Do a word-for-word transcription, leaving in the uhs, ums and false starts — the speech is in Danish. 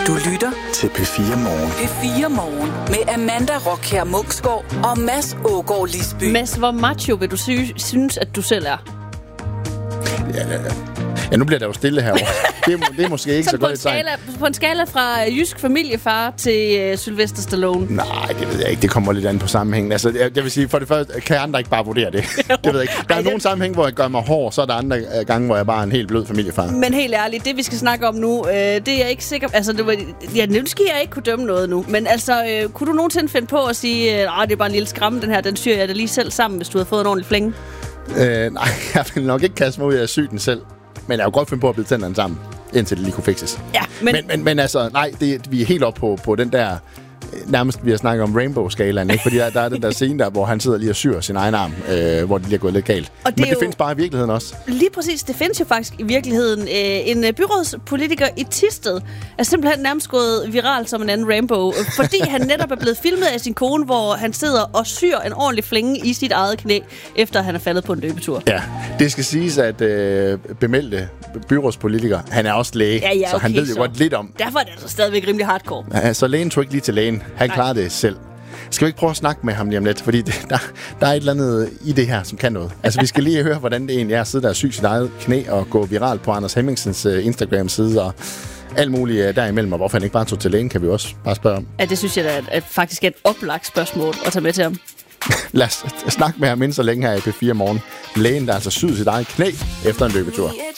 Du lytter til P fire Morgen. P fire Morgen med Amanda Rockher Munksgaard og Mads Ågaard Lisby. Mads, hvor macho vil du sy- synes, at du selv er? Ja, ja, nu bliver der jo stille herovre. Det, er, det er måske ikke så, så godt et tegn. På en skala fra jysk familiefar til uh, Sylvester Stallone? Nej, det ved jeg ikke. Det kommer lidt an på sammenhængen. Altså, jeg, jeg vil sige, for det første, kan andre ikke bare vurdere det? Det ved jeg ikke. Der er Ej, nogle det... sammenhæng, hvor jeg gør mig hård, så er der andre gange, hvor jeg bare er en helt blød familiefar. Men helt ærligt, det vi skal snakke om nu, øh, det er jeg ikke sikker på. Altså, det var, ja, nu skal jeg ikke kunne dømme noget nu. Men altså, øh, kunne du nogensinde finde på at sige, øh, det er bare en lille skræmme, den her, den syr jeg da lige selv sammen, hvis du havde fået en ordentlig flænge? Øh, nej, jeg vil nok ikke kaste mig ud af at sy den selv. Men jeg har jo godt finde på at blive tænderne sammen, indtil det lige kunne fikses. Ja, men... Men, men, men altså, nej, det, vi er helt op på, på den der... Nærmest, vi har snakket om Rainbow-skalaen, ikke? Fordi der, der er den der scene der, hvor han sidder lige og syr sin egen arm, øh, hvor det lige er gået lidt galt. Og det men det jo... findes bare i virkeligheden også. Lige præcis, det findes jo faktisk i virkeligheden. Øh, en øh, byrådspolitiker i Thisted er simpelthen nærmest gået viral som en anden Rainbow, fordi han netop er blevet filmet af sin kone, hvor han sidder og syr en ordentlig flænge i sit eget knæ, efter han er faldet på en løbetur. Ja, det skal siges, at øh, bemeldte byrådspolitiker, han er også læge, ja, ja, okay, så han ved jo så. godt lidt om. Derfor er det altså stadigvæk rimelig hardcore. Ja, så lægen tog ikke lige til lægen. Han klarer det selv. Skal vi ikke prøve at snakke med ham lige om lidt? Fordi det, der, der er et eller andet i det her, som kan noget. Altså, vi skal lige høre, hvordan det egentlig er at sidde der og sy sit eget knæ og gå viral på Anders Hemmingsens uh, Instagram-side og alt muligt uh, derimellem. Og hvorfor han ikke bare tog til lægen, kan vi også bare spørge om. Ja, det synes jeg da er, er faktisk et oplagt spørgsmål at tage med til ham. Lad os snakke med ham inden så længe her i P fire Morgen. Lægen, der altså syede sit eget knæ efter en løbetur.